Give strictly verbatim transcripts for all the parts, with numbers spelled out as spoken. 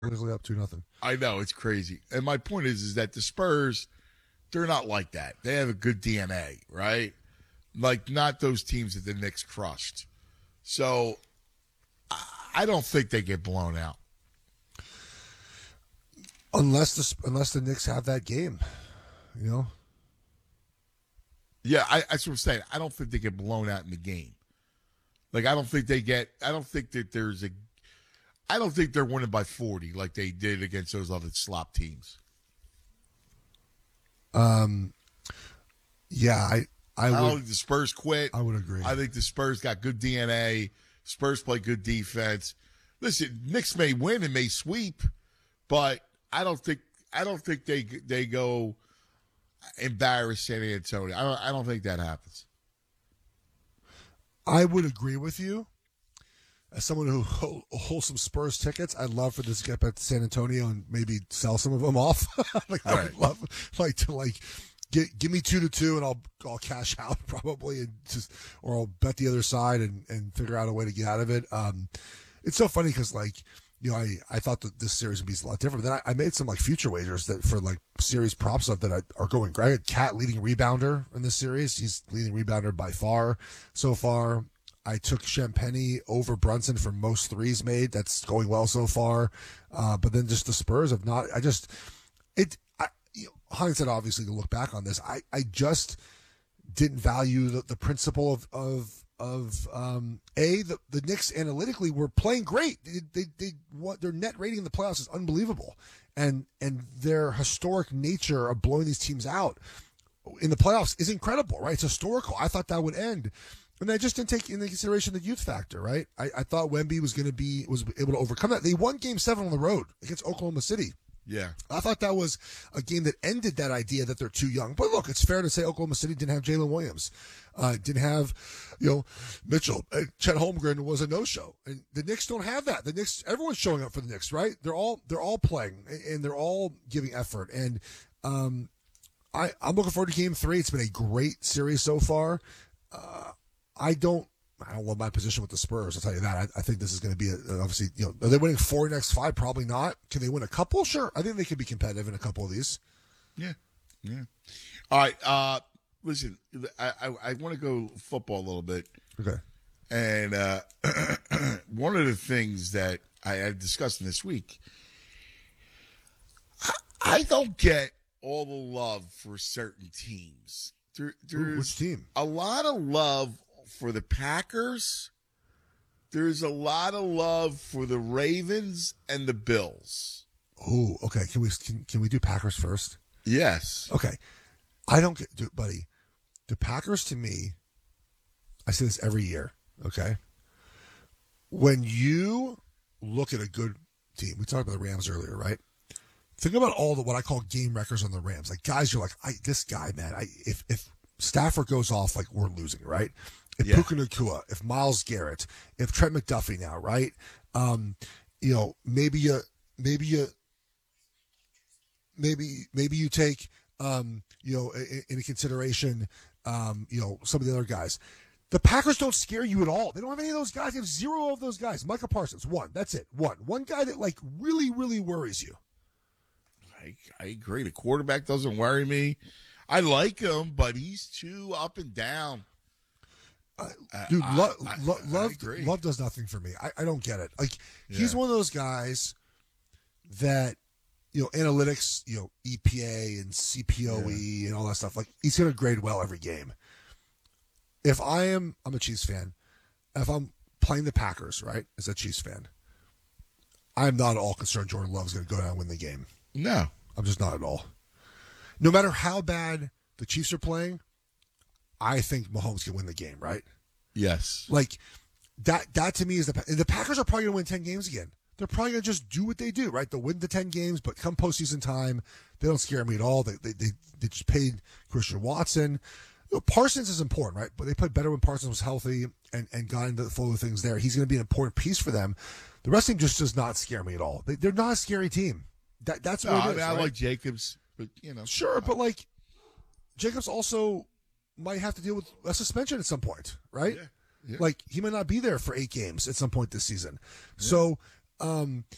Literally up two nothing. I know it's crazy, and my point is, is that the Spurs, they're not like that. They have a good D N A, right? Like not those teams that the Knicks crushed. So I don't think they get blown out unless the unless the Knicks have that game, you know. Yeah, I, that's what I'm saying. I don't think they get blown out in the game. Like I don't think they get. I don't think that there's a. I don't think they're winning by forty like they did against those other slop teams. Um. Yeah, I. I, I would, don't think the Spurs quit. I would agree. I think the Spurs got good D N A. Spurs play good defense. Listen, Knicks may win and may sweep, but I don't think I don't think they they go embarrass San Antonio. I don't I don't think that happens. I would agree with you. As someone who holds some Spurs tickets, I'd love for this to get back to San Antonio and maybe sell some of them off. Like I would love like to like get give me two to two and I'll I'll cash out probably and just or I'll bet the other side and, and figure out a way to get out of it. Um, it's so funny because like you know I, I thought that this series would be a lot different. Then I, I made some like future wagers that for like series prop stuff that I, are going great. I had Cat leading rebounder in this series. He's leading rebounder by far so far. I took Champagny over Brunson for most threes made. That's going well so far. Uh, but then just the Spurs have not. I just it. I, you know, hindsight, obviously, to look back on this, I, I just didn't value the, the principle of of of um, a the, the Knicks analytically were playing great. They they, they what their net rating in the playoffs is unbelievable, and and their historic nature of blowing these teams out in the playoffs is incredible. Right? It's historical. I thought that would end. And I just didn't take into consideration the youth factor, right? I, I thought Wemby was going to be was able to overcome that. They won Game Seven on the road against Oklahoma City. Yeah, I thought that was a game that ended that idea that they're too young. But look, it's fair to say Oklahoma City didn't have Jalen Williams, uh, didn't have you know Mitchell. Uh, Chet Holmgren was a no-show, and the Knicks don't have that. The Knicks, everyone's showing up for the Knicks, right? They're all they're all playing and they're all giving effort. And um, I I'm looking forward to Game Three. It's been a great series so far. Uh, I don't. I don't love my position with the Spurs. I'll tell you that. I, I think this is going to be a, obviously. You know, are they winning four next five? Probably not. Can they win a couple? Sure. I think they could be competitive in a couple of these. Yeah, yeah. All right. Uh, listen, I I, I want to go football a little bit. Okay. And uh, one of the things that I had discussed this week, I, I don't get all the love for certain teams. There, there's Ooh, which team? A lot of love for the Packers. There's a lot of love for the Ravens and the Bills. Oh, okay. Can we can, can we do Packers first? Yes. Okay. I don't get, dude, buddy. The Packers to me, I say this every year. Okay. When you look at a good team, we talked about the Rams earlier, right? Think about all the what I call game wreckers on the Rams. Like guys, you're like, I this guy, man. I if if Stafford goes off, like we're losing, right? If Yeah. Puka Nacua, if Myles Garrett, if Trent McDuffie now, right? Um, you know, maybe you, maybe you, maybe maybe you take, um, you know, in, into consideration, um, you know, some of the other guys. The Packers don't scare you at all. They don't have any of those guys. They have zero of those guys. Micah Parsons, one. That's it. One. One guy that like really, really worries you. I, I agree. The quarterback doesn't worry me. I like him, but he's too up and down. Uh, dude, I, Lo- I, Lo- I Love, agree. Love does nothing for me. I, I don't get it. Like he's Yeah. one of those guys that, you know, analytics, you know, E P A and C P O E Yeah. and all that stuff. Like he's going to grade well every game. If I am, I'm a Chiefs fan. If I'm playing the Packers, right, as a Chiefs fan, I'm not at all concerned Jordan Love's going to go down and win the game. No. I'm just not at all. No matter how bad the Chiefs are playing, I think Mahomes can win the game, right? Yes. Like that. That to me is the the Packers are probably going to win ten games again. They're probably going to just do what they do, right? They'll win the ten games, but come postseason time, they don't scare me at all. They they they, they just paid Christian Watson. You know, Parsons is important, right? But they played better when Parsons was healthy and, and got into the flow of things there. He's going to be an important piece for them. The rest of them just does not scare me at all. They, they're not a scary team. That that's what No, it I, is. mean, I right? like Jacobs, but you know. Sure, but like Jacobs also might have to deal with a suspension at some point, right? Yeah, yeah. Like he might not be there for eight games at some point this season. Yeah. So, um,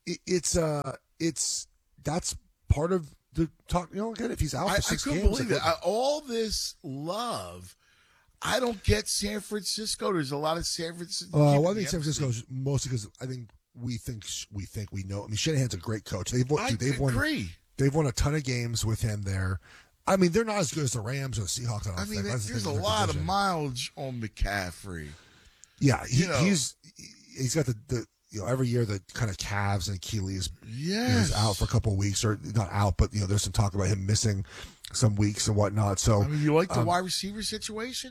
it, it's uh, it's that's part of the talk. You know, again, if he's out for I, I six couldn't games, believe like, it. I, all this love, I don't get San Francisco. There's a lot of San Francisco. Uh, well, I think San Francisco is mostly because I think we think we think we know. I mean, Shanahan's a great coach. They've won, I dude, they've agree. won. They've won a ton of games with him there. I mean, they're not as good as the Rams or the Seahawks. I, don't I mean, think. That's the there's a thing with their lot division. of mileage on McCaffrey. Yeah, he, you know. he's he's got the, the you know every year the kind of calves and Achilles. Yes. You know, he's out for a couple of weeks, or not out, but you know, there's some talk about him missing some weeks and whatnot. So, I mean, you like the um, wide receiver situation?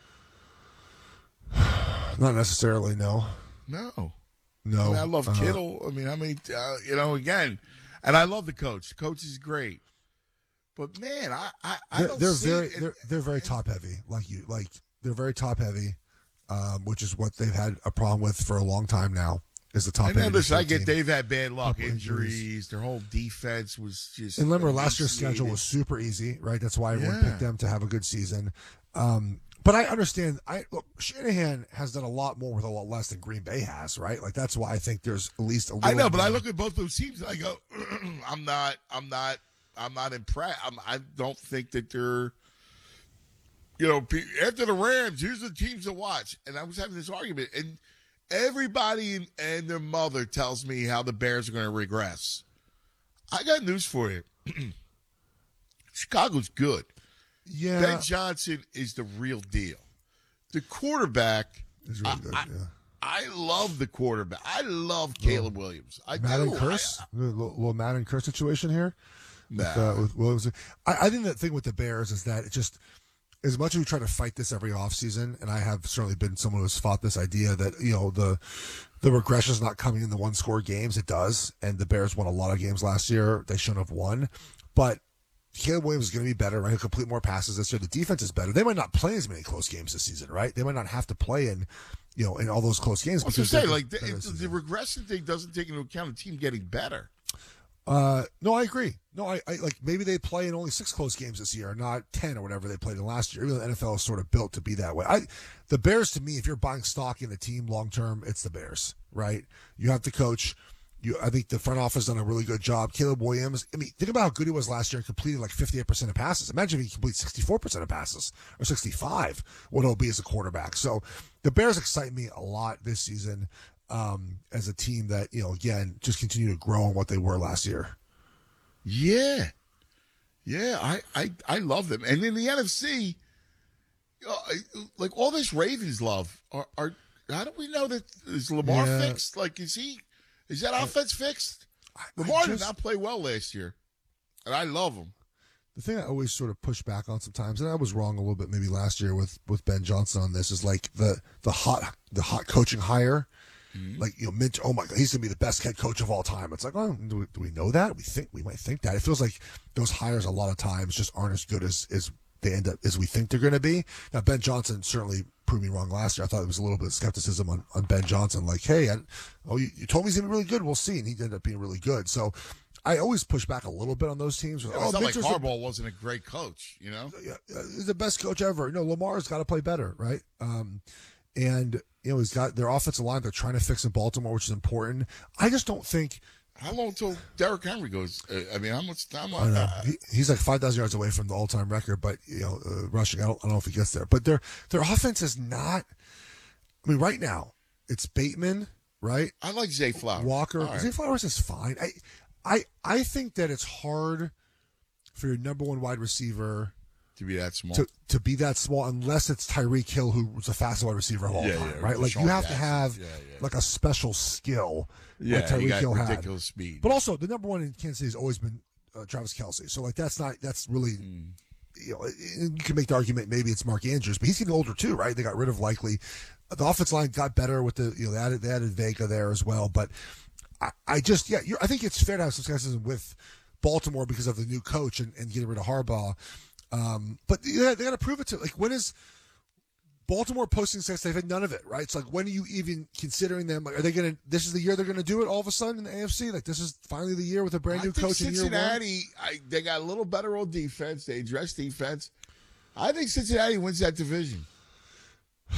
not necessarily. No, No. no. I, mean, I love uh, Kittle. I mean, I mean, uh, you know, again, and I love the coach. The coach is great. But man, I I, I They're, don't they're see very it. they're they're very top heavy, like you like they're very top heavy, um, which is what they've had a problem with for a long time now. Is the top And then heavy listen, I team. get they've had bad luck, Couple injuries. injuries. Their whole defense was just. And remember, last year's schedule emaciated. was super easy, right? That's why everyone Yeah. picked them to have a good season. Um, but I understand. I look, Shanahan has done a lot more with a lot less than Green Bay has, right? Like that's why I think there's at least a little. I know, but I more- look at both those teams and I go, I'm not, I'm not, I'm not impressed. I'm, I don't think that they're, you know, pe- after the Rams, here's the teams to watch. And I was having this argument, and everybody and, and their mother tells me how the Bears are going to regress. I got news for you. Chicago's good. Yeah, Ben Johnson is the real deal. The quarterback, it's really I- good. I- yeah. I love the quarterback. I love Caleb Williams. I Madden do. curse, I- a little, little Madden curse situation here. Nah. With, uh, with Williams. I, I think the thing with the Bears is that it just, as much as we try to fight this every offseason, and I have certainly been someone who's fought this idea that, you know, the the regression is not coming in the one score games. It does. And the Bears won a lot of games last year. They shouldn't have won. But Caleb Williams is going to be better, right? He'll complete more passes this year. The defense is better. They might not play as many close games this season, right? They might not have to play in, you know, in all those close games. I was because going to say, they're like, the, better it, this the season. regression thing doesn't take into account a team getting better. Uh, no, I agree. No, I, I like maybe they play in only six close games this year, not ten or whatever they played in last year. Even though the N F L is sort of built to be that way. I, the Bears, to me, if you're buying stock in the team long term, it's the Bears, right? You have the coach. You, I think the front office done a really good job. Caleb Williams. I mean, think about how good he was last year and completed like fifty-eight percent of passes. Imagine if he completes sixty-four percent of passes or sixty-five. What he'll be as a quarterback. So the Bears excite me a lot this season. Um, as a team that, you know, again, just continue to grow on what they were last year. Yeah. Yeah, I, I, I love them. And in the N F C, uh, like, all this Ravens love, are, are how do we know that, is Lamar Yeah. fixed? Like, is he, is that offense fixed? I Lamar did just- not play well last year. And I love him. The thing I always sort of push back on sometimes, and I was wrong a little bit maybe last year with, with Ben Johnson on this, is like the the hot the hot coaching hire. Mm-hmm. Like, you know, Mitch, oh my God, he's gonna be the best head coach of all time. It's like, oh, do we, do we know that? We think we might think that. It feels like those hires a lot of times just aren't as good as, as they end up as we think they're gonna be. Now Ben Johnson certainly proved me wrong last year. I thought there was a little bit of skepticism on, on Ben Johnson, like, hey, I, oh, you, you told me he's gonna be really good. We'll see, and he ended up being really good. So I always push back a little bit on those teams. It's oh, not like Mitch was a- Harbaugh wasn't a great coach, you know? yeah, uh, he's the best coach ever. No, Lamar's got to play better, right? Um, and you know he's got their offensive line. They're trying to fix in Baltimore, which is important. I just don't think. How long until Derrick Henry goes? Uh, I mean, how much time? I don't know. Uh, He, he's like five thousand yards away from the all-time record, but you know, uh, rushing. I don't, I don't know if he gets there. But their their offense is not. I mean, right now it's Bateman, right? I like Zay Flowers. Walker. All right. Zay Flowers is fine. I, I, I think that it's hard for your number one wide receiver To be that small. to, to be that small unless it's Tyreek Hill, who's the fastest wide receiver of all Yeah, time, yeah, right? Like Deshaun you have to Jackson. have Yeah, yeah. like a special skill yeah, like he Tyreek got Hill had. ridiculous speed. But also the number one in Kansas City has always been uh, Travis Kelce. So like that's not that's really Mm. you know you can make the argument maybe it's Mark Andrews, but he's getting older too, right? They got rid of Likely. The offensive line got better with the you know they added they added Vega there as well, but I, I just yeah you're, I think it's fair to have some skepticism with Baltimore because of the new coach and, and getting rid of Harbaugh. Um, but yeah, they got to prove it to like when is Baltimore posting success? They've had none of it, right? It's like when are you even considering them? Like, are they going to? This is the year they're going to do it all of a sudden in the A F C. Like this is finally the year with a brand I new think coach in year one. Cincinnati, I, they got a little better on defense. They address defense. I think Cincinnati wins that division.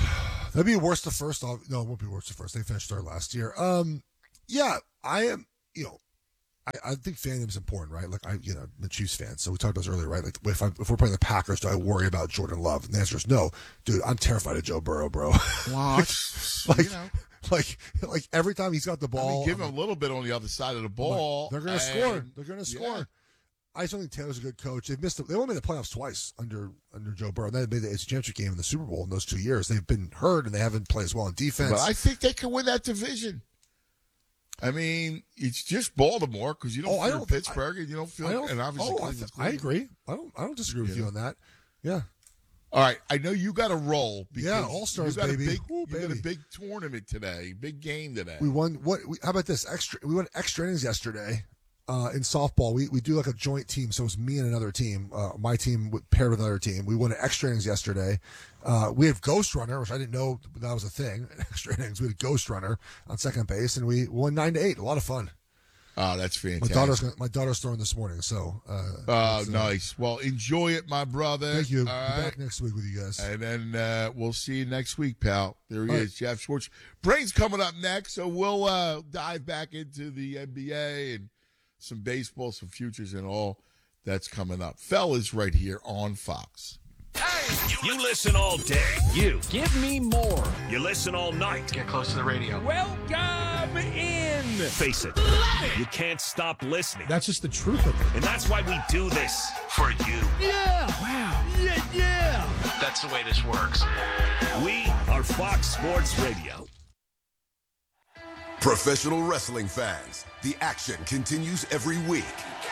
That'd be worse the first. No, it won't be worse the first. They finished third last year. Um, yeah, I am. you know, I, I think fandom is important, right? Like I, you know, I'm a Chiefs fan, so we talked about this earlier, right? Like if I, if we're playing the Packers, do I worry about Jordan Love? And the answer is no, dude. I'm terrified of Joe Burrow, bro. What? like, you know. like, like every time he's got the ball, I mean, give him a little bit on the other side of the ball. They're going to score. They're going to score. Yeah. I just don't think Taylor's a good coach. They've missed. The, they only made the playoffs twice under under Joe Burrow. They made the A F C Championship game in the Super Bowl in those two years. They've been hurt and they haven't played as well in defense. But I think they can win that division. I mean, it's just Baltimore because you don't oh, feel I don't, Pittsburgh I, and you don't feel, don't, and obviously oh, I, th- I agree. I don't. I don't disagree with yeah. you on that. Yeah. All right, I know you got a roll. Because yeah, All Stars, baby. A big, Ooh, you baby. got a big tournament today, big game today. We won. What? We, how about this? Extra. We won extra innings yesterday. Uh, in softball, we, we do like a joint team, so it's me and another team. Uh, my team paired with another team. We won an extra innings yesterday. Uh, we have Ghost Runner, which I didn't know that was a thing. Extra innings. We had Ghost Runner on second base, and we won nine to eight. A lot of fun. Oh, that's fantastic. My daughter's gonna, my daughter's throwing this morning, so. Uh, oh, uh, nice. Well, enjoy it, my brother. Thank you. All Be right. back next week with you guys. And then uh, we'll see you next week, pal. There he All is, right. Jeff Schwartz. Brain's coming up next, so we'll uh, dive back into the N B A and some baseball, some futures, and all that's coming up. Fellas right here on Fox. Hey, you listen all day. You. Give me more. You listen all night. Get close to the radio. Welcome in. Face it, you can't stop listening. That's just the truth of it. And that's why we do this for you. Yeah. Wow. Yeah, yeah. That's the way this works. We are Fox Sports Radio. Professional wrestling fans, the action continues every week.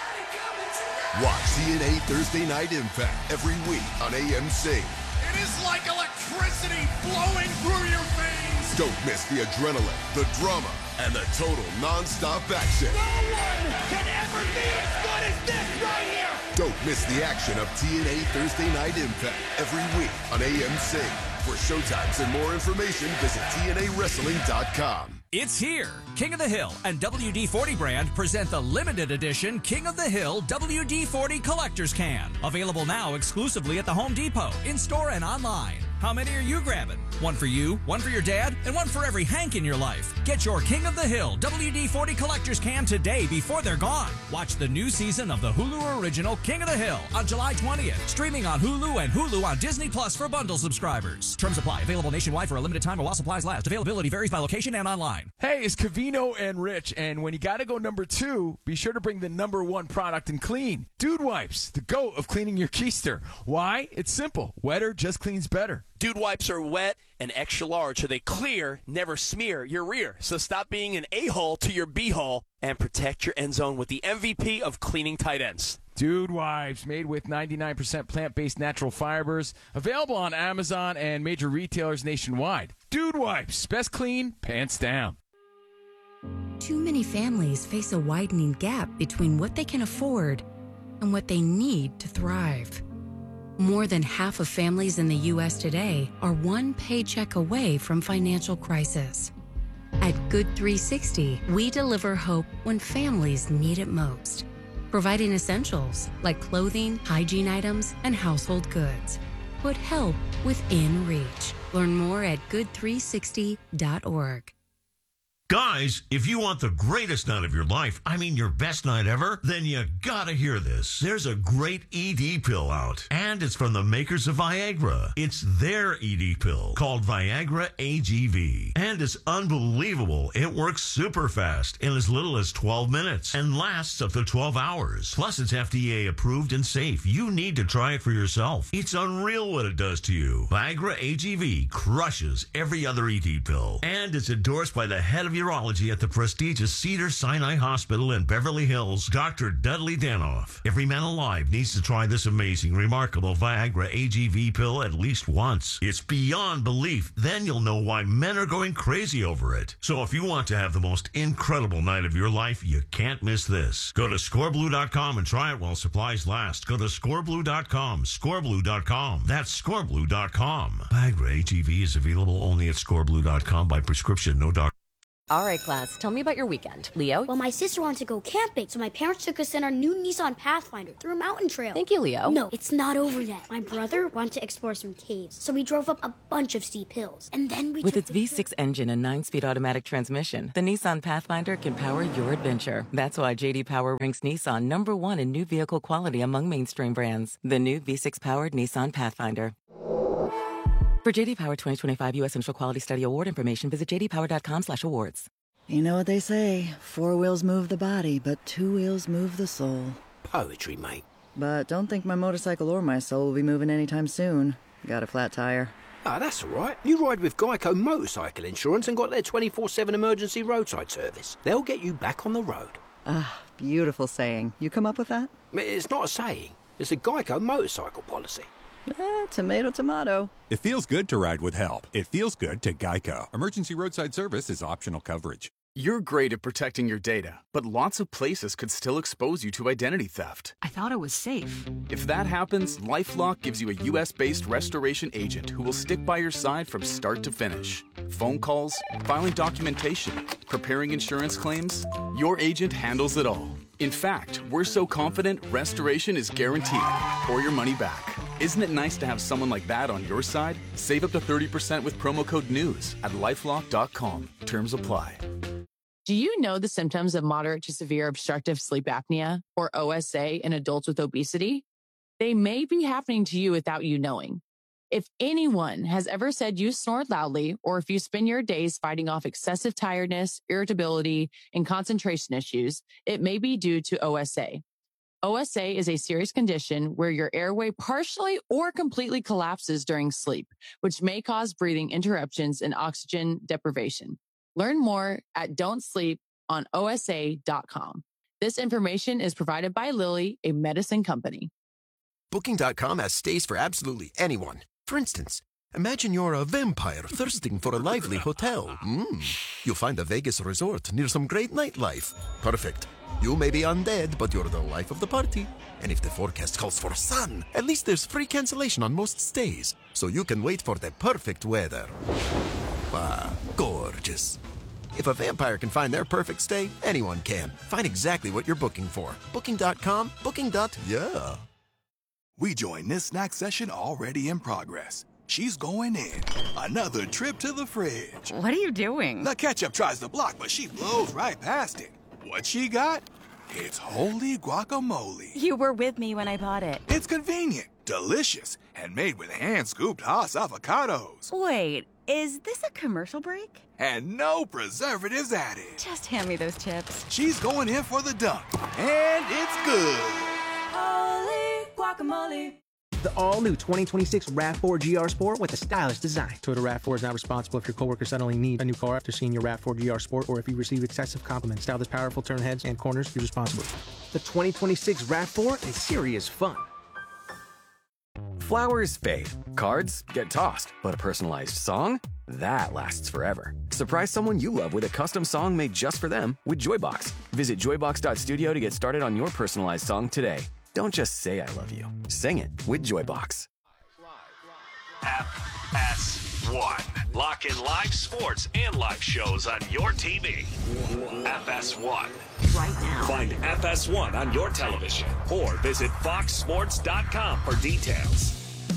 Watch T N A Thursday Night Impact every week on A M C. It is like electricity flowing through your veins. Don't miss the adrenaline, the drama, and the total non-stop action. No one can ever be as good as this right here. Don't miss the action of T N A Thursday Night Impact every week on A M C. For showtimes and more information, visit T N A wrestling dot com. It's here. King of the Hill and W D forty brand present the limited edition King of the Hill W D forty Collector's Can. Available now exclusively at the Home Depot, in-store and online. How many are you grabbing? One for you, one for your dad, and one for every Hank in your life. Get your King of the Hill W D forty Collector's Can today before they're gone. Watch the new season of the Hulu original King of the Hill on July twentieth. Streaming on Hulu and Hulu on Disney Plus for bundle subscribers. Terms apply. Available nationwide for a limited time while supplies last. Availability varies by location and online. Hey, it's Cavino and Rich, and when you got to go number two, be sure to bring the number one product in clean. Dude Wipes, the GOAT of cleaning your keister. Why? It's simple. Wetter just cleans better. Dude Wipes are wet and extra large, so they clear, never smear your rear. So stop being an a-hole to your b-hole and protect your end zone with the M V P of cleaning tight ends. Dude Wipes, made with ninety-nine percent plant-based natural fibers. Available on Amazon and major retailers nationwide. Dude Wipes, best clean, pants down. Too many families face a widening gap between what they can afford and what they need to thrive. More than half of families in the U S today are one paycheck away from financial crisis. At Good three sixty, we deliver hope when families need it most, providing essentials like clothing, hygiene items, and household goods. Put help within reach. Learn more at good three sixty dot org. Guys, if you want the greatest night of your life, I mean your best night ever, then you gotta hear this. There's a great E D pill out, and it's from the makers of Viagra. It's their E D pill called Viagra A G V, and it's unbelievable. It works super fast in as little as twelve minutes and lasts up to twelve hours. Plus, it's F D A approved and safe. You need to try it for yourself. It's unreal what it does to you. Viagra A G V crushes every other E D pill, and it's endorsed by the head of your urology at the prestigious Cedars-Sinai Hospital in Beverly Hills, Doctor Dudley Danoff. Every man alive needs to try this amazing, remarkable Viagra A G V pill at least once. It's beyond belief. Then you'll know why men are going crazy over it. So if you want to have the most incredible night of your life, you can't miss this. Go to score blue dot com and try it while supplies last. Go to score blue dot com, score blue dot com. That's score blue dot com. Viagra A G V is available only at score blue dot com by prescription. No doctor. All right, class, tell me about your weekend. Leo? Well, my sister wanted to go camping, so my parents took us in our new Nissan Pathfinder through a mountain trail. Thank you, Leo. No, it's not over yet. My brother wanted to explore some caves, so we drove up a bunch of steep hills. And then we With took its the- V six engine and nine-speed automatic transmission, the Nissan Pathfinder can power your adventure. That's why J D Power ranks Nissan number one in new vehicle quality among mainstream brands. The new V six-powered Nissan Pathfinder. For J D Power twenty twenty-five U S Central Quality Study Award information, visit j d power dot com slash awards. You know what they say, four wheels move the body, but two wheels move the soul. Poetry, mate. But don't think my motorcycle or my soul will be moving anytime soon. Got a flat tire. Ah, that's all right. You ride with Geico Motorcycle Insurance and got their twenty-four seven emergency roadside service. They'll get you back on the road. Ah, beautiful saying. You come up with that? It's not a saying. It's a Geico motorcycle policy. Eh, tomato, tomato. It feels good to ride with help. It feels good to Geico. Emergency roadside service is optional coverage. You're great at protecting your data, but lots of places could still expose you to identity theft. I thought it was safe. If that happens, LifeLock gives you a U S-based restoration agent who will stick by your side from start to finish. Phone calls, filing documentation, preparing insurance claims, your agent handles it all. In fact, we're so confident restoration is guaranteed or your money back. Isn't it nice to have someone like that on your side? Save up to thirty percent with promo code NEWS at lifelock dot com. Terms apply. Do you know the symptoms of moderate to severe obstructive sleep apnea, or O S A, in adults with obesity? They may be happening to you without you knowing. If anyone has ever said you snored loudly, or if you spend your days fighting off excessive tiredness, irritability, and concentration issues, it may be due to O S A. O S A is a serious condition where your airway partially or completely collapses during sleep, which may cause breathing interruptions and oxygen deprivation. Learn more at don't sleep on O S A dot com. This information is provided by Lilly, a medicine company. Booking dot com has stays for absolutely anyone. For instance, imagine you're a vampire thirsting for a lively hotel. Mm. You'll find a Vegas resort near some great nightlife. Perfect. You may be undead, but you're the life of the party. And if the forecast calls for sun, at least there's free cancellation on most stays, so you can wait for the perfect weather. Ah, gorgeous. If a vampire can find their perfect stay, anyone can. Find exactly what you're booking for. Booking dot com, booking. Yeah. We join this snack session already in progress. She's going in. Another trip to the fridge. What are you doing? The ketchup tries to block, but she blows right past it. What she got? It's holy guacamole. You were with me when I bought it. It's convenient, delicious, and made with hand-scooped Haas avocados. Wait, is this a commercial break? And no preservatives added. Just hand me those chips. She's going in for the dunk, and it's good. Holy guacamole. The all-new twenty twenty-six RAV four G R Sport with a stylish design. Toyota RAV four is not responsible if your coworker suddenly needs a new car after seeing your RAV four G R Sport, or if you receive excessive compliments. Style this powerful, turn heads and corners, you're responsible. The twenty twenty-six RAV four is serious fun. Flowers fade, cards get tossed, but a personalized song? That lasts forever. Surprise someone you love with a custom song made just for them with Joybox. Visit joybox dot studio to get started on your personalized song today. Don't just say I love you. Sing it with Joybox. F S one. Lock in live sports and live shows on your T V. F S one. Right now. Find F S one on your television or visit fox sports dot com for details.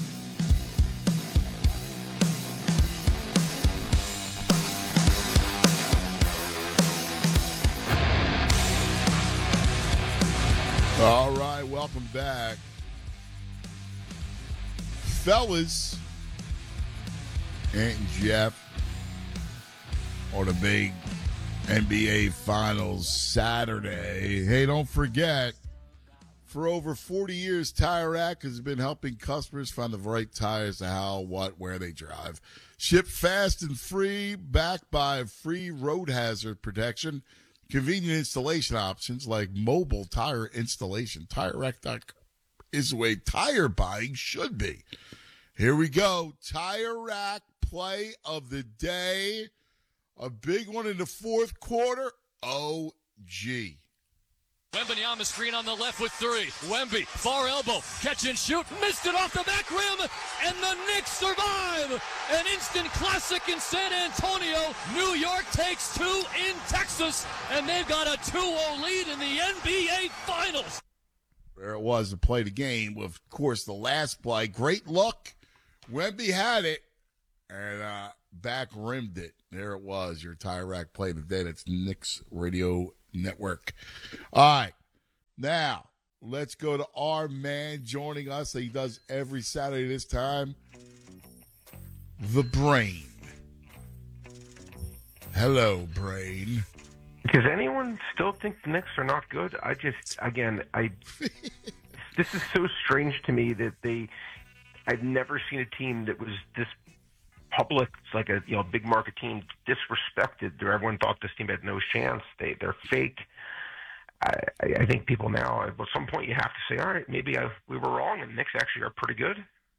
All right, welcome back. Fellas, Ant and Jeff on a big N B A Finals Saturday. Hey, don't forget, for over forty years, Tire Rack has been helping customers find the right tires to how, what, where they drive. Shipped fast and free, backed by free road hazard protection. Convenient installation options like mobile tire installation. Tire Rack dot com is the way tire buying should be. Here we go. Tire Rack play of the day. A big one in the fourth quarter. O G. When the Wembanyama screen on the left with three. Wemby, far elbow, catch and shoot, missed it off the back rim, and the Knicks survive. An instant classic in San Antonio. New York takes two in Texas, and they've got a two oh lead in the N B A Finals. There it was to play the game. Of course, the last play, great luck. Wemby had it, and uh, back rimmed it. There it was, your Tire Rack play of the day. That's Knicks Radio Network. All right, now let's go to our man joining us. He does every Saturday this time, the Brain. Hello, Brain. Does anyone still think the Knicks are not good? I just, again, I. This is so strange to me that they. I've never seen a team that was this public. It's like a you know big market team disrespected. There, everyone thought this team had no chance. They they're fake. I, I think people now. At some point, you have to say, all right, maybe I, we were wrong, and the Knicks actually are pretty good.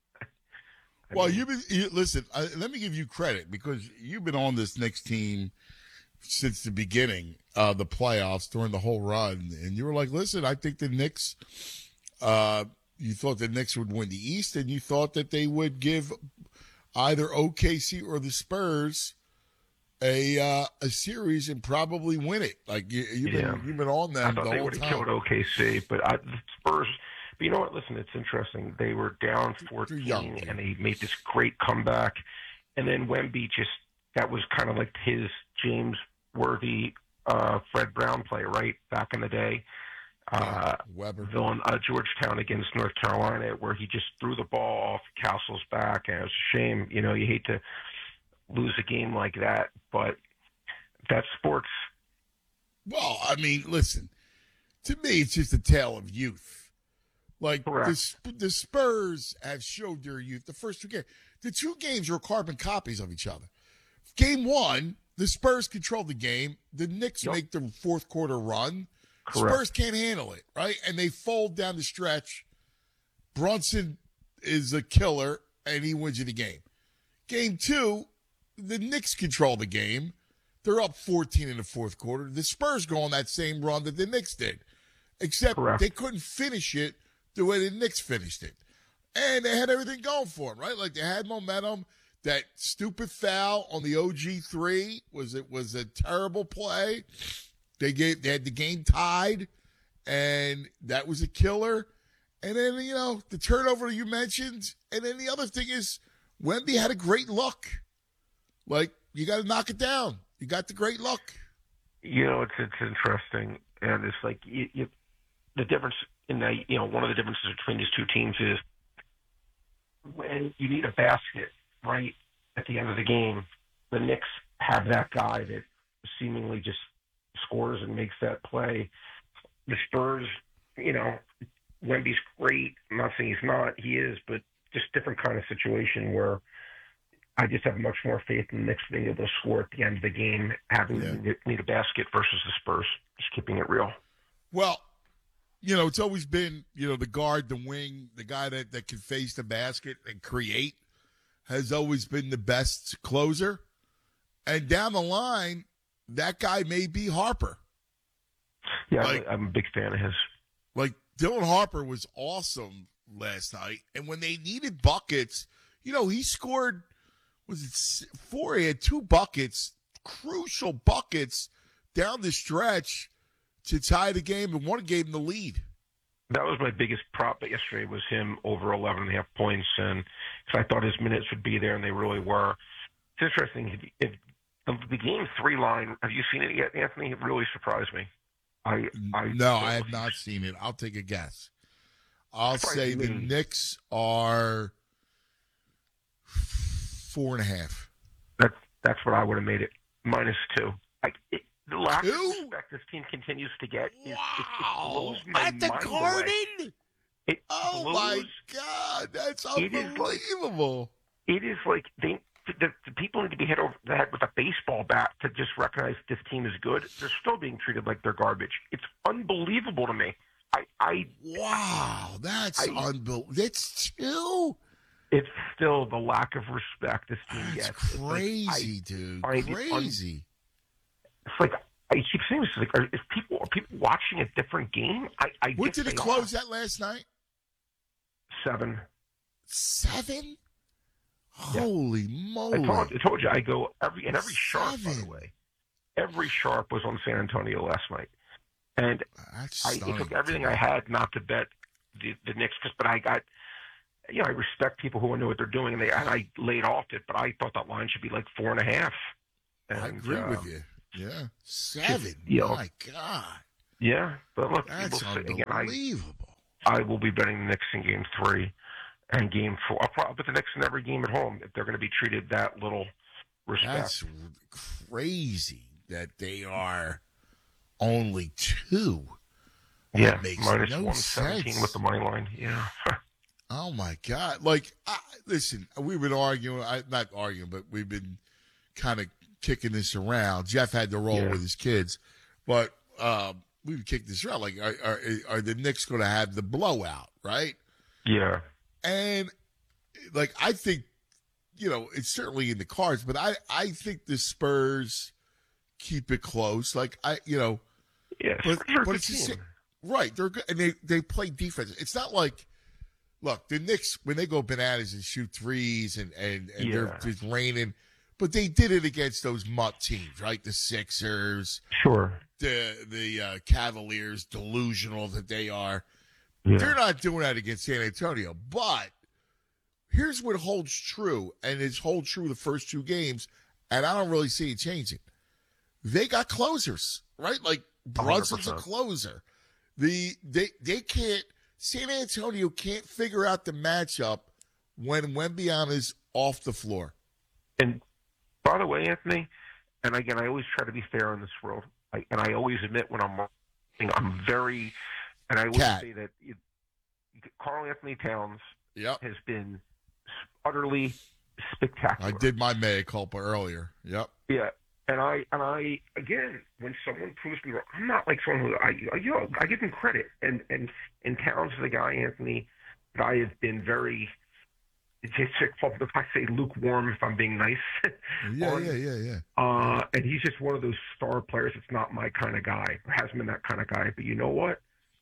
I well, mean, you've been you, listen. I, let me give you credit because you've been on this Knicks team since the beginning of the playoffs during the whole run. And you were like, listen, I think the Knicks, uh, you thought the Knicks would win the East, and you thought that they would give either O K C or the Spurs a uh, a series and probably win it. Like you, you've, yeah. been, you've been on them I the thought they whole would have time. killed O K C, but I, the Spurs. But you know what? Listen, it's interesting. They were down fourteen, young, and they made this great comeback. And then Wemby just, that was kind of like his James Worthy, uh, Fred Brown play, right, back in the day. Uh, Weber. Villain, uh, Georgetown against North Carolina, where he just threw the ball off Castle's back, and it was a shame. You know, you hate to lose a game like that, but that's sports. Well, I mean, listen, to me, it's just a tale of youth. Like, the, the Spurs have showed their youth. The first two games, the two games were carbon copies of each other. Game one, the Spurs control the game. The Knicks yep. make the fourth quarter run. Correct. Spurs can't handle it, right? And they fold down the stretch. Brunson is a killer, and he wins you the game. Game two, the Knicks control the game. They're up fourteen in the fourth quarter. The Spurs go on that same run that the Knicks did, except Correct. They couldn't finish it the way the Knicks finished it. And they had everything going for them, right? Like, they had momentum. That stupid foul on the O G three was it was a terrible play. They gave they had the game tied, and that was a killer. And then, you know, the turnover you mentioned. And then the other thing is, Wemby had a great look. Like, you got to knock it down. You got the great look. You know, it's it's interesting, and it's like you, you, the difference in the you know one of the differences between these two teams is when you need a basket. Right at the end of the game, the Knicks have that guy that seemingly just scores and makes that play. The Spurs, you know, Wemby's great. I'm not saying he's not. He is, but just different kind of situation where I just have much more faith in the Knicks being able to score at the end of the game, having yeah. need a basket versus the Spurs. Just keeping it real. Well, you know, it's always been, you know, the guard, the wing, the guy that, that can face the basket and create has always been the best closer. And down the line, that guy may be Harper. Yeah, like, I'm a big fan of his. Like, Dylan Harper was awesome last night. And when they needed buckets, you know, he scored, was it four? He had two buckets, crucial buckets down the stretch to tie the game, and one gave him the lead. That was my biggest prop yesterday was him over eleven and a half points, and because I thought his minutes would be there, and they really were. It's interesting. If, if the, the game three line, have you seen it yet, Anthony? It really surprised me. I, I No, I have not seen it. I'll take a guess. I'll say the Knicks are four and a half. That's, that's what I would have made it, minus two. I, it, the lack two? of respect this team continues to get is wow. it, it blows my At the mind Garden? away. It oh, blows, my God. That's unbelievable. It is like, it is like they, the, the people need to be hit over the head with a baseball bat to just recognize this team is good. They're still being treated like they're garbage. It's unbelievable to me. I, I Wow, that's unbelievable. That's two? It's still the lack of respect this team that's gets. crazy, like, dude. I, crazy. It's like I keep saying this, like, are, is people are people watching a different game? I, I What guess did it they close are. at last night? Seven. Seven? Yeah. Holy I moly! told, I told you, I go every and every sharp, by Seven. the way. Every sharp was on San Antonio last night. And That's I, it stunning took everything to me. I had not to bet the, the Knicks, but I got, you know, I respect people who know what they're doing, and, they, and I laid off it, but I thought that line should be like four and a half. And, I agree uh, with you. Yeah, seven. You know, My God, yeah, but look, that's we'll see. Again, I, unbelievable. I will be betting the Knicks in Game Three and Game Four. I'll probably bet the Knicks in every game at home if they're going to be treated that little respect. That's crazy that they are only two. Well, yeah, that makes minus no one seventeen sense. with the money line. Yeah. Oh my God! Like, I, listen, we've been arguing. I, not arguing, but we've been kind of kicking this around. Jeff had to roll Yeah. with his kids, but um, we've kicked this around. Like, are, are, are the Knicks going to have the blowout? Right? Yeah. And like, I think, you know, it's certainly in the cards, but I, I think the Spurs keep it close. Like, I, you know, yeah, but, Spurs are a but good it's just, team. right. They're good, and they they play defense. It's not like, look, the Knicks when they go bananas and shoot threes and and, and Yeah. they're just raining, but they did it against those mutt teams, right? The Sixers, Sure. the the uh, Cavaliers, delusional that they are. Yeah. They're not doing that against San Antonio. But here's what holds true, and it's hold true the first two games, and I don't really see it changing. They got closers, right? Like Brunson's a one hundred percent. closer. The they they can't San Antonio can't figure out the matchup when Wembiana's off the floor. And by the way, Anthony, and again, I always try to be fair in this world, I, and I always admit when I'm wrong. I'm very, and I always Cat. say that it, Karl Anthony Towns Yep. has been utterly spectacular. I did my mea culpa earlier. Yep. Yeah, and I and I again, when someone proves me wrong, I'm not like someone who I I- you know I give him credit, and and and Towns is a guy, Anthony, that I have been very. It's if I say lukewarm, if I'm being nice. Yeah, on. yeah, yeah, yeah. Uh, and he's just one of those star players. It's not my kind of guy. Or hasn't been that kind of guy. But you know what?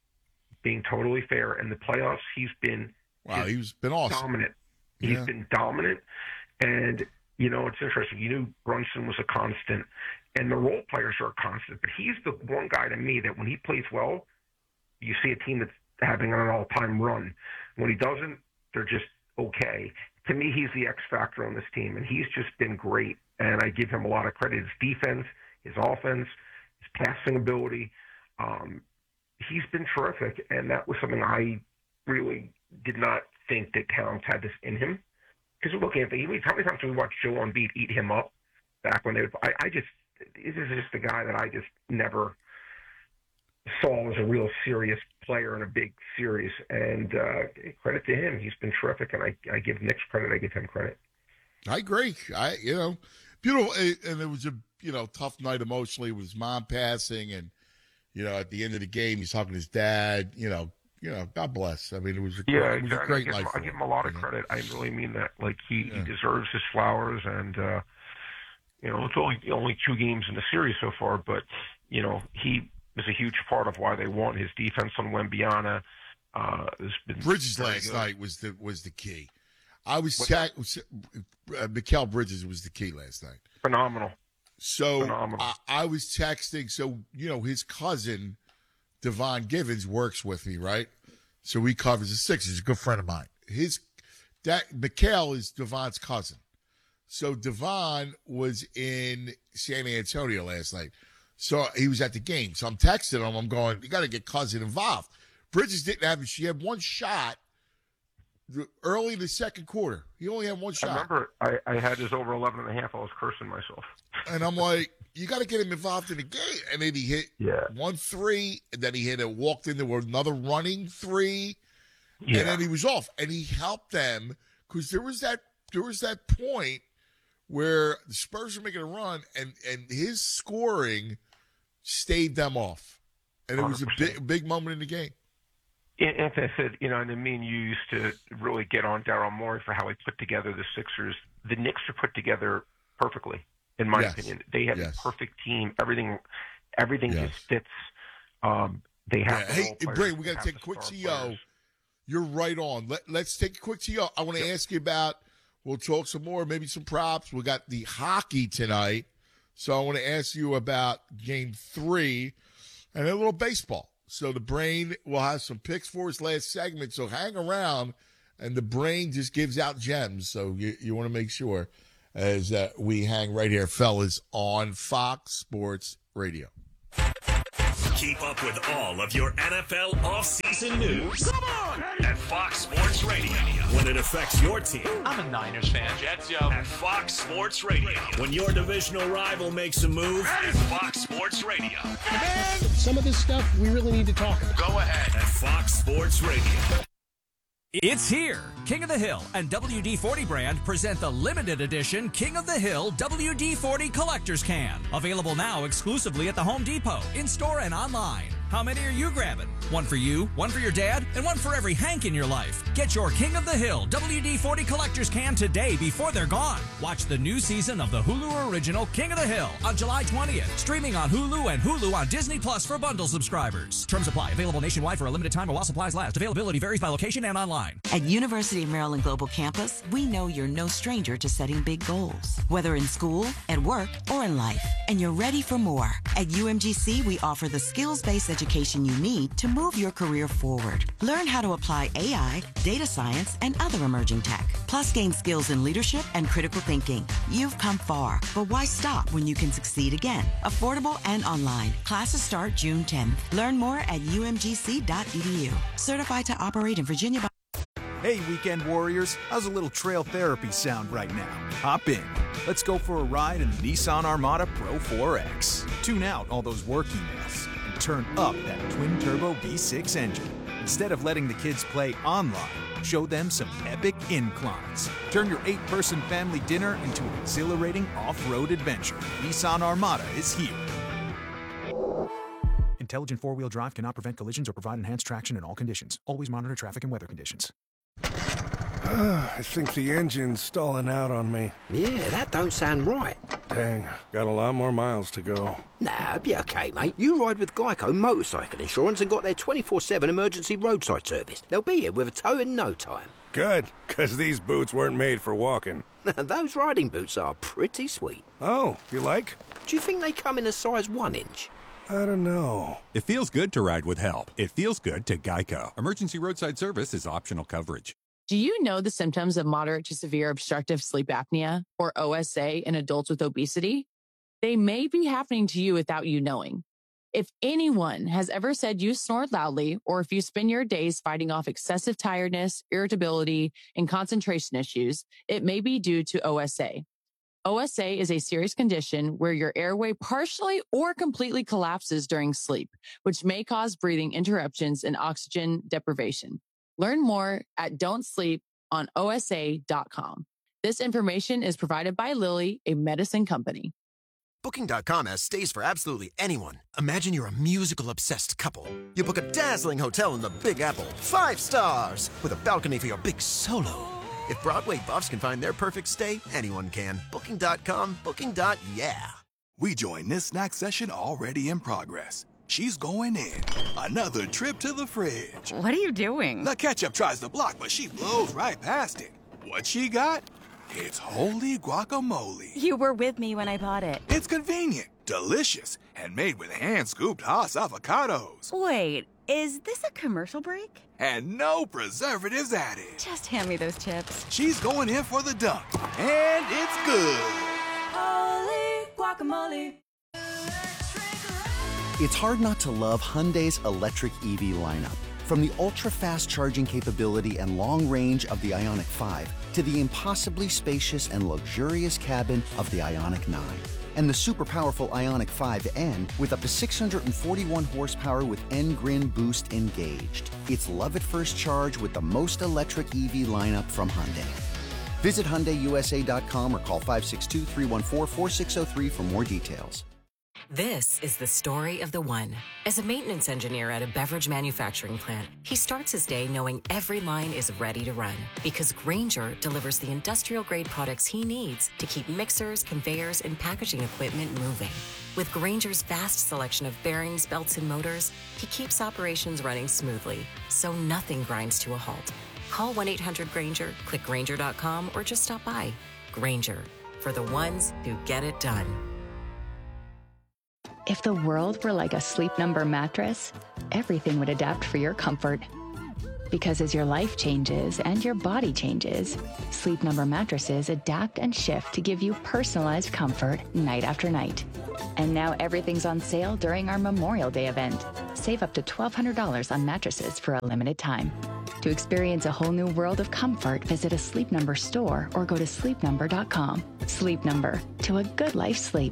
Being totally fair, in the playoffs, he's been Wow, he's been awesome. dominant. He's Yeah. been dominant. And, you know, it's interesting. You knew Brunson was a constant, and the role players are a constant. But he's the one guy to me that when he plays well, you see a team that's having an all-time run. When he doesn't, they're just okay. To me, he's the X factor on this team, and he's just been great. And I give him a lot of credit. His defense, his offense, his passing ability. Um, he's been terrific, and that was something I really did not think that Towns had this in him. Because look, Anthony, how many times have we watched Joe Embiid eat him up back when they would? I, I just this is just a guy that I just never saw as a real serious player in a big series. And uh, credit to him, he's been terrific. And I, I give Knicks credit, I give him credit. I agree. I you know, beautiful, and it was a you know tough night emotionally with his mom passing, and you know at the end of the game he's talking to his dad. You know, you know, God bless. I mean, it was a, Yeah, it was a exactly. great I give, night. him, for I give him, him a lot of you know? credit. I really mean that. Like he, Yeah. he deserves his flowers, and uh, you know it's only only two games in the series so far, but you know he was a huge part of why they won. His defense on Wembiana uh, has been Bridges very last good. night was the was the key. I was ta- uh, Mikal Bridges was the key last night. Phenomenal. So Phenomenal. I, I was texting. So you know his cousin Devon Givens works with me, right? So he covers the Sixers. He's a good friend of mine. His that Mikal is Devon's cousin. So Devon was in San Antonio last night. So he was at the game. So I'm texting him. I'm going, you got to get cousin involved. Bridges didn't have it. She had one shot early in the second quarter. He only had one shot. I remember I, I had his over eleven and a half. I was cursing myself. And I'm like, you got to get him involved in the game. And then he hit Yeah. one three, and then he hit a walked into another running three, Yeah. and then he was off. And he helped them because there was that there was that point where the Spurs were making a run, and and his scoring stayed them off, and it was a big big moment in the game. And Anthony said, you know, and I mean, you used to really get on Daryl Morey for how he put together the Sixers. The Knicks are put together perfectly, in my Yes. opinion. They have Yes. a perfect team, everything. everything Yes. just fits. Um, they have. Yeah. the Hey, role players, Brady, we they got to have take a the quick star C O. players. You're right on. Let, let's take a quick C O. I want to ask you about, we'll talk some more, maybe some props. We got the hockey tonight. So I want to ask you about game three and a little baseball. So the brain will have some picks for us last segment. So hang around, and the brain just gives out gems. So you, you want to make sure as uh, we hang right here, fellas, on Fox Sports Radio. Keep up with all of your N F L offseason news. Come on! At Fox Sports Radio. When it affects your team. I'm a Niners fan. Jets, yo. At Fox Sports Radio. When your divisional rival makes a move. At Fox Sports Radio. Man, some of this stuff we really need to talk about. Go ahead. At Fox Sports Radio. It's here. King of the Hill and W D forty brand present the limited edition King of the Hill W D forty Collector's Can. Available now exclusively at the Home Depot, in-store and online. How many are you grabbing? One for you, one for your dad, and one for every Hank in your life. Get your King of the Hill W D forty Collector's Can today before they're gone. Watch the new season of the Hulu original King of the Hill on July twentieth. Streaming on Hulu and Hulu on Disney Plus for bundle subscribers. Terms apply. Available nationwide for a limited time or while supplies last. Availability varies by location and online. At University of Maryland Global Campus, we know you're no stranger to setting big goals, whether in school, at work, or in life, and you're ready for more. At U M G C, we offer the skills-based education you need to move your career forward. Learn how to apply A I, data science, and other emerging tech, plus gain skills in leadership and critical thinking. You've come far, but why stop when you can succeed again? Affordable and online. Classes start June tenth. Learn more at U M G C dot E D U. Certified to operate in Virginia by... Hey, weekend warriors, how's a little trail therapy sound right now? Hop in. Let's go for a ride in the Nissan Armada Pro four X. Tune out all those work emails and turn up that twin-turbo V six engine. Instead of letting the kids play online, show them some epic inclines. Turn your eight-person family dinner into an exhilarating off-road adventure. Nissan Armada is here. Intelligent four-wheel drive cannot prevent collisions or provide enhanced traction in all conditions. Always monitor traffic and weather conditions. I think the engine's stalling out on me. Yeah, that don't sound right. Dang, got a lot more miles to go. Nah, be okay, mate. You ride with Geico Motorcycle Insurance and got their twenty-four seven emergency roadside service. They'll be here with a tow in no time. Good, because these boots weren't made for walking. Those riding boots are pretty sweet. Oh, you like? Do you think they come in a size one inch? I don't know. It feels good to ride with help. It feels good to Geico. Emergency roadside service is optional coverage. Do you know the symptoms of moderate to severe obstructive sleep apnea, or O S A, in adults with obesity? They may be happening to you without you knowing. If anyone has ever said you snore loudly, or if you spend your days fighting off excessive tiredness, irritability, and concentration issues, it may be due to O S A. O S A is a serious condition where your airway partially or completely collapses during sleep, which may cause breathing interruptions and oxygen deprivation. Learn more at don't sleep on O S A dot com. This information is provided by Lilly, a medicine company. Booking dot com has stays for absolutely anyone. Imagine you're a musical-obsessed couple. You book a dazzling hotel in the Big Apple, five stars, with a balcony for your big solo. If Broadway buffs can find their perfect stay, anyone can. Booking dot com, Booking. Yeah. We join this snack session already in progress. She's going in. Another trip to the fridge. What are you doing? The ketchup tries to block, but she blows right past it. What she got? It's holy guacamole. You were with me when I bought it. It's convenient, delicious, and made with hand-scooped Haas avocados. Wait, is this a commercial break? And no preservatives added. Just hand me those chips. She's going in for the dunk, and it's good. Holy guacamole. It's hard not to love Hyundai's electric E V lineup. From the ultra-fast charging capability and long range of the Ioniq five to the impossibly spacious and luxurious cabin of the Ioniq nine. And the super powerful Ioniq five N with up to six hundred forty-one horsepower with N-Grin Boost engaged. It's love at first charge with the most electric E V lineup from Hyundai. Visit Hyundai U S A dot com or call five six two, three one four, four six zero three for more details. This is the story of the one. As a maintenance engineer at a beverage manufacturing plant, he starts his day knowing every line is ready to run because Grainger delivers the industrial-grade products he needs to keep mixers, conveyors, and packaging equipment moving. With Grainger's vast selection of bearings, belts, and motors, he keeps operations running smoothly, so nothing grinds to a halt. Call one eight hundred Grainger, click Grainger dot com, or just stop by. Grainger, for the ones who get it done. If the world were like a Sleep Number mattress, everything would adapt for your comfort. Because as your life changes and your body changes, Sleep Number mattresses adapt and shift to give you personalized comfort night after night. And now everything's on sale during our Memorial Day event. Save up to twelve hundred dollars on mattresses for a limited time. To experience a whole new world of comfort, visit a Sleep Number store or go to sleep number dot com. Sleep Number, to a good life sleep.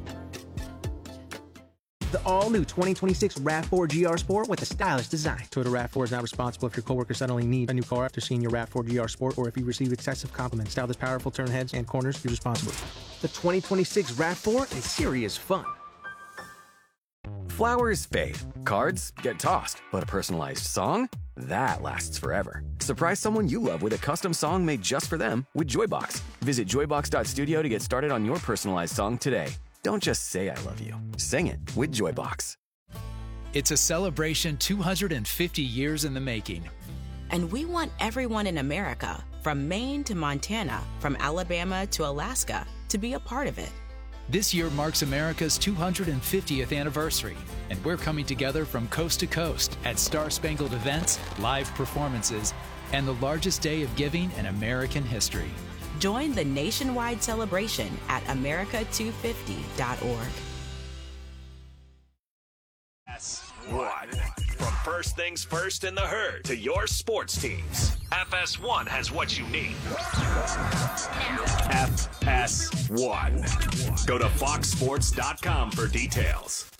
The all-new twenty twenty-six RAV four G R Sport with a stylish design. Toyota RAV four is not responsible if your coworker suddenly needs a new car after seeing your RAV four G R Sport or if you receive excessive compliments. Style that's powerful, turn heads, and corners, you're responsible. The twenty twenty-six RAV four is serious fun. Flowers fade. Cards get tossed. But a personalized song? That lasts forever. Surprise someone you love with a custom song made just for them with Joybox. Visit joybox dot studio to get started on your personalized song today. Don't just say I love you. Sing it with Joybox. It's a celebration two hundred fifty years in the making. And we want everyone in America, from Maine to Montana, from Alabama to Alaska, to be a part of it. This year marks America's two hundred fiftieth anniversary, and we're coming together from coast to coast at star-spangled events, live performances, and the largest day of giving in American history. Join the nationwide celebration at america two fifty dot org. One. From first things first in the herd to your sports teams, F S one has what you need. F S one. Go to fox sports dot com for details.